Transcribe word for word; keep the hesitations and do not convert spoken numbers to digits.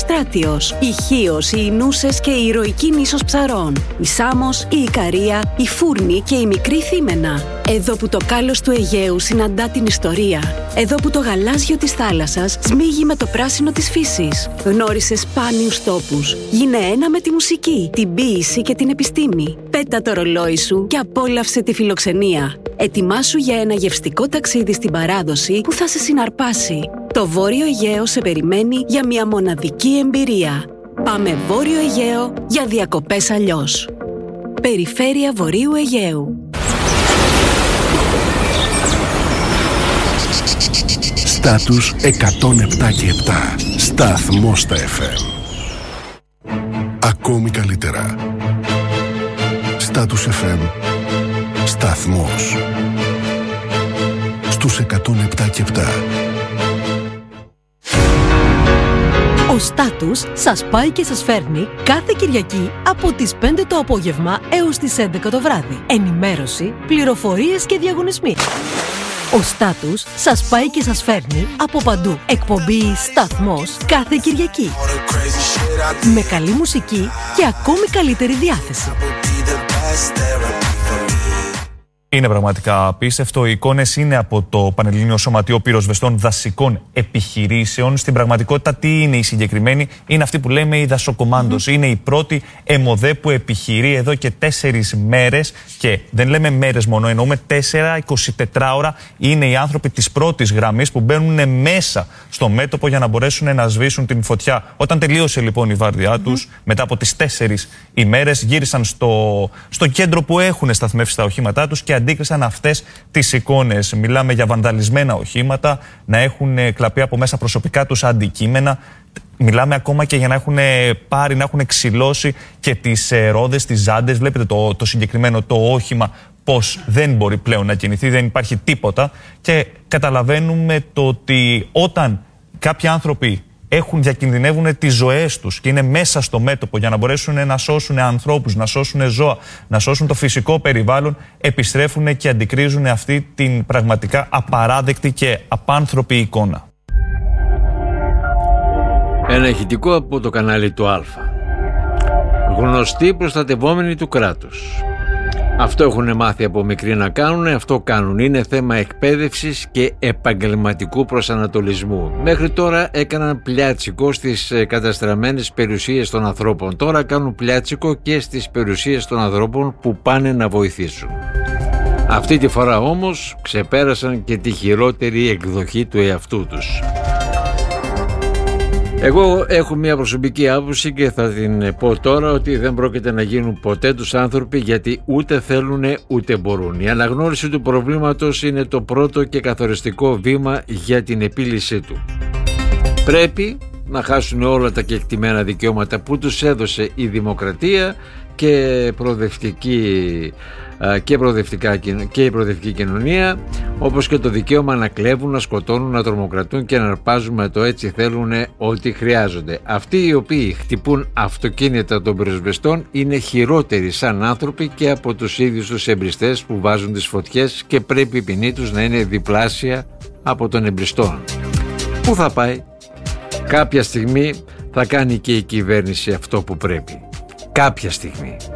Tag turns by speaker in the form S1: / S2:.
S1: Ευστράτιος, η Χίος, οι Ινούσες και η ηρωική νήσος Ψαρών, η Σάμος, η Ικαρία, η Φούρνη και η μικρή Θήμενα. Εδώ που το κάλος του Αιγαίου συναντά την ιστορία. Εδώ που το γαλάζιο της θάλασσας σμίγει με το πράσινο της φύσης. Γνώρισε σπάνιους τόπους. Γίνε ένα με τη μουσική, την ποίηση και την επιστήμη. Πέτα το ρολόι σου και απόλαυσε τη φιλοξενία. Ετοιμάσου για ένα γευστικό ταξίδι στην παράδοση που θα σε συναρπάσει. Το Βόρειο Αιγαίο σε περιμένει για μια μοναδική εμπειρία. Πάμε Βόρειο Αιγαίο για διακοπές αλλιώς. Περιφέρεια Βορείου Αιγαίου.
S2: Στάτους εκατόν επτά και επτά. Σταθμός στα εφ εμ. Ακόμη καλύτερα. Στάτους εφ εμ. Σταθμός. Στους εκατόν επτά και επτά.
S3: Ο Στάτους σας πάει και σας φέρνει κάθε Κυριακή από τις πέντε το απόγευμα έως τις έντεκα το βράδυ. Ενημέρωση, πληροφορίες και διαγωνισμοί. Ο Στάτους σας πάει και σας φέρνει από παντού. Εκπομπή Σταθμός κάθε Κυριακή. Με καλή μουσική και ακόμη καλύτερη διάθεση.
S4: Είναι πραγματικά απίστευτο. Οι εικόνες είναι από το Πανελλήνιο Σωματείο Πυροσβεστών Δασικών Επιχειρήσεων. Στην πραγματικότητα, τι είναι η συγκεκριμένη? Είναι αυτή που λέμε η δασοκομάντος. Mm-hmm. Είναι η πρώτη ΕΜΟΔΕ που επιχειρεί εδώ και τέσσερις μέρες. Και δεν λέμε μέρες μόνο, εννοούμε τέσσερα εικοσιτετράωρα. Είναι οι άνθρωποι της πρώτης γραμμής που μπαίνουν μέσα στο μέτωπο για να μπορέσουν να σβήσουν την φωτιά. Όταν τελείωσε λοιπόν η βάρδιά τους, mm-hmm. μετά από τις τέσσερις ημέρες, γύρισαν στο, στο κέντρο που έχουν σταθμεύσει τα οχήματά τους και αντίκρισαν αυτές τις εικόνες. Μιλάμε για βανδαλισμένα οχήματα, να έχουν κλαπεί από μέσα προσωπικά τους αντικείμενα. Μιλάμε ακόμα και για να έχουν πάρει, να έχουν ξυλώσει και τις ρόδες, τις ζάντες. Βλέπετε το, το συγκεκριμένο το όχημα πως δεν μπορεί πλέον να κινηθεί, δεν υπάρχει τίποτα. Και καταλαβαίνουμε το ότι όταν κάποιοι άνθρωποι έχουν, διακινδυνεύουν τις ζωές τους και είναι μέσα στο μέτωπο για να μπορέσουν να σώσουν ανθρώπους, να σώσουν ζώα, να σώσουν το φυσικό περιβάλλον, επιστρέφουν και αντικρίζουν αυτή την πραγματικά απαράδεκτη και απάνθρωπη εικόνα.
S5: Ένα ηχητικό από το κανάλι του Α. Γνωστοί προστατευόμενοι του κράτους. Αυτό έχουν μάθει από μικροί να κάνουν, αυτό κάνουν. Είναι θέμα εκπαίδευσης και επαγγελματικού προσανατολισμού. Μέχρι τώρα έκαναν πλιάτσικο στις καταστραμμένες περιουσίες των ανθρώπων. Τώρα κάνουν πλιάτσικο και στις περιουσίες των ανθρώπων που πάνε να βοηθήσουν. Αυτή τη φορά όμως ξεπέρασαν και τη χειρότερη εκδοχή του εαυτού τους. Εγώ έχω μια προσωπική άποψη και θα την πω τώρα, ότι δεν πρόκειται να γίνουν ποτέ τους άνθρωποι, γιατί ούτε θέλουν ούτε μπορούν. Η αναγνώριση του προβλήματος είναι το πρώτο και καθοριστικό βήμα για την επίλυσή του. Πρέπει να χάσουν όλα τα κεκτημένα δικαιώματα που τους έδωσε η δημοκρατία και προοδευτική και, προοδευτικά, και η προοδευτική κοινωνία, όπως και το δικαίωμα να κλέβουν, να σκοτώνουν, να τρομοκρατούν και να αρπάζουν με το έτσι θέλουν ό,τι χρειάζονται. Αυτοί οι οποίοι χτυπούν αυτοκίνητα των πυροσβεστών είναι χειρότεροι σαν άνθρωποι και από τους ίδιους τους εμπριστές που βάζουν τις φωτιές, και πρέπει η ποινή τους να είναι διπλάσια από των εμπριστών. Πού θα πάει? Κάποια στιγμή θα κάνει και η κυβέρνηση αυτό που πρέπει. Κάποια στιγμή.